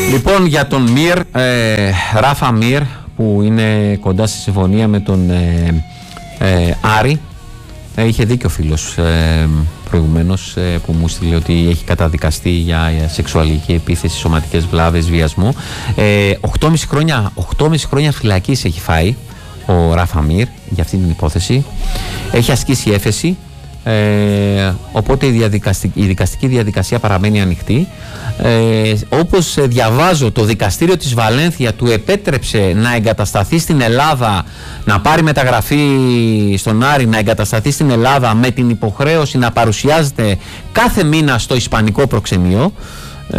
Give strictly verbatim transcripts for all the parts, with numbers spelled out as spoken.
Λοιπόν, για τον Μυρ, ε, Ράφα Μυρ, που είναι κοντά στη συμφωνία με τον ε, ε, Άρη, ε, είχε δίκιο ο φίλος ε, προηγουμένως ε, που μου στείλε ότι έχει καταδικαστεί για σεξουαλική επίθεση, σωματικές βλάβες, βιασμό. ε, οκτώ και μισό χρόνια, οκτώ και μισό χρόνια φυλακής έχει φάει ο Ράφα Μυρ για αυτή την υπόθεση. Έχει ασκήσει έφεση. Ε, οπότε η, διαδικαστική, η δικαστική διαδικασία παραμένει ανοιχτή. Ε, όπως διαβάζω, το δικαστήριο της Βαλένθια του επέτρεψε να εγκατασταθεί στην Ελλάδα, να πάρει μεταγραφή στον Άρη, να εγκατασταθεί στην Ελλάδα με την υποχρέωση να παρουσιάζεται κάθε μήνα στο ισπανικό προξενείο. ε,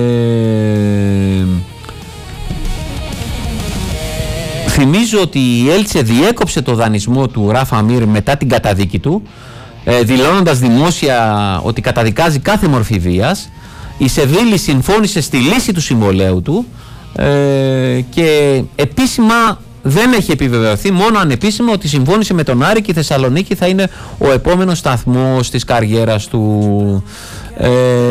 Θυμίζω ότι η Έλτσε διέκοψε το δανεισμό του Ράφα Μυρ μετά την καταδίκη του, ε, δηλώνοντας δημόσια ότι καταδικάζει κάθε μορφή βίας. Η Σεβίλη συμφώνησε στη λύση του συμβολαίου του ε, και επίσημα δεν έχει επιβεβαιωθεί, μόνο ανεπίσημα, ότι συμφώνησε με τον Άρη και η Θεσσαλονίκη θα είναι ο επόμενος σταθμός της καριέρας του. Ε,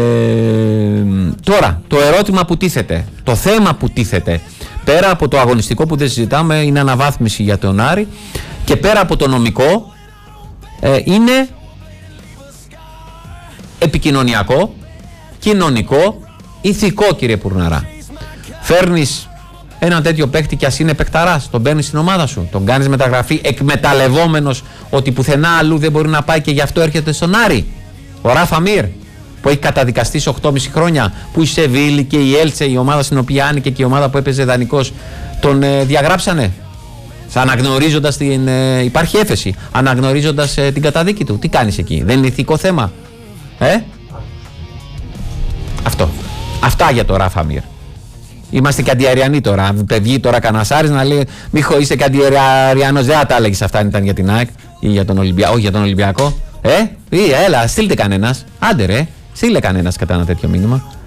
τώρα, το ερώτημα που τίθεται, το θέμα που τίθεται, πέρα από το αγωνιστικό που δεν συζητάμε, είναι αναβάθμιση για τον Άρη, και πέρα από το νομικό, ε, είναι επικοινωνιακό, κοινωνικό, ηθικό, κύριε Πουρναρά. Φέρνεις ένα τέτοιο παίκτη και ας είναι παικταράς, τον παίρνεις στην ομάδα σου, τον κάνεις μεταγραφή εκμεταλλευόμενος ότι πουθενά αλλού δεν μπορεί να πάει και γι' αυτό έρχεται στον Άρη. Ο Ράφα Μυρ, που έχει καταδικαστεί σε οκτώ και μισό χρόνια, που η Σεβίλη και η Έλτσε, η ομάδα στην οποία άνοιγε και η ομάδα που έπαιζε δανεικός, τον ε, διαγράψανε. Αναγνωρίζοντας την. Ε, υπάρχει έφεση. Αναγνωρίζοντας ε, την καταδίκη του. Τι κάνεις εκεί, δεν είναι ηθικό θέμα? Ε? Αυτό. Αυτά για το Ράφα Μυρ. Είμαστε και αντιαριανοί τώρα. Αν βγει τώρα κανασάρης να λέει Μίχο, είσαι και αντιαριανός, δεν θα τα έλεγες αυτά αν ήταν για την ΑΕΚ ή για τον Ολυμπιακό. Όχι για τον Ολυμπιακό. Ε, ή, έλα, στείλτε κανένας. Άντε ρε, στείλτε κανένας κατά ένα τέτοιο μήνυμα.